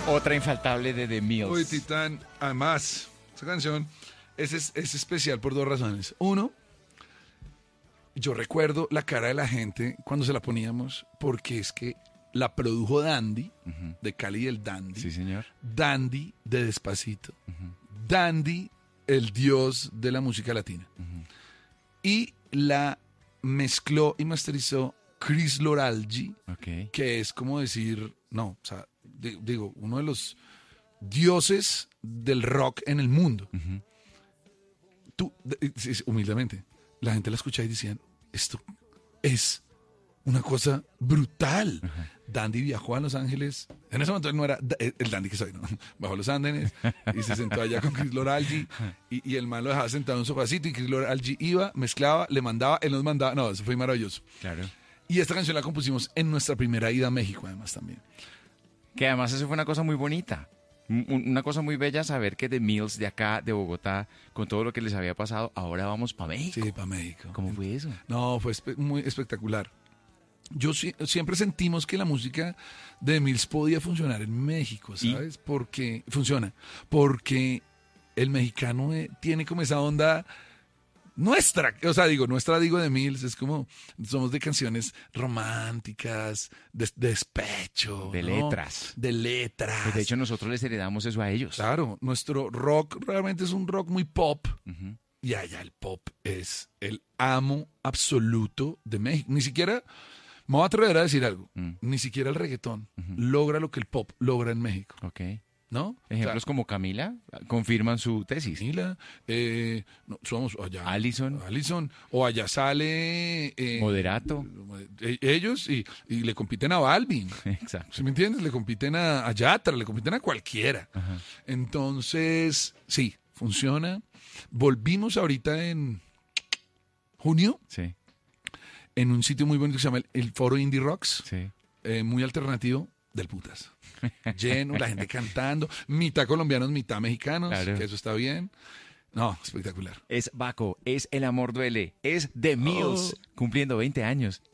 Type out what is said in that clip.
Otra infaltable de The Mills. Uy, Titán, además, esa canción es especial por dos razones. Uno, yo recuerdo la cara de la gente cuando se la poníamos, porque es que la produjo Dandy, de Cali del Dandy. Sí, señor. Dandy de Despacito. Dandy, el dios de la música latina. Y la mezcló y masterizó Chris Loralgi, que es como decir, no, o sea, digo, uno de los dioses del rock en el mundo. Tú, humildemente, la gente la escuchaba y decían, esto es una cosa brutal. Dandy viajó a Los Ángeles. En ese momento él no era el Dandy que soy, ¿no? Bajó a Los Andes y se sentó allá con Chris Loralgi y el man lo dejaba sentado en un sofacito y Chris Loralgi iba, mezclaba, le mandaba, él nos mandaba. No, eso fue maravilloso. Claro. Y esta canción la compusimos en nuestra primera ida a México, además, también. Que además eso fue una cosa muy bonita. Una cosa muy bella saber que The Mills de acá, de Bogotá, con todo lo que les había pasado, ahora vamos para México. Sí, para México. ¿Cómo fue eso? No, fue muy espectacular. Siempre sentimos que la música de The Mills podía funcionar en México, ¿sabes? Porque funciona. Porque el mexicano tiene como esa onda nuestra. O sea, nuestra The Mills es como, somos de canciones románticas, de despecho. De ¿no? letras. De letras. Pues de hecho nosotros les heredamos eso a ellos. Claro, nuestro rock realmente es un rock muy pop. Y allá el pop es el amo absoluto de México. Ni siquiera, me voy a atrever a decir algo, ni siquiera el reggaetón logra lo que el pop logra en México. Ok. ¿No? Ejemplos como Camila confirman su tesis. Camila, somos allá. Allison. O allá sale... Moderato. Ellos y le compiten a Balvin. Exacto. ¿Sí me entiendes? Le compiten a Yatra, le compiten a cualquiera. Entonces, sí, funciona. Volvimos ahorita en junio. Sí. En un sitio muy bonito que se llama el Foro Indie Rocks. Sí. Muy alternativo, del putas. Lleno, la gente cantando, mitad colombianos, mitad mexicanos, claro. Que eso está bien. No, espectacular. Es Baco, es El Amor Duele, es The Mills, cumpliendo 20 años